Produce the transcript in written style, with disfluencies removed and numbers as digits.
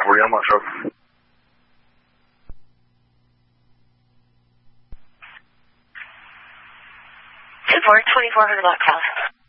for you. I'm not sure. Good morning, 2400 Lock House.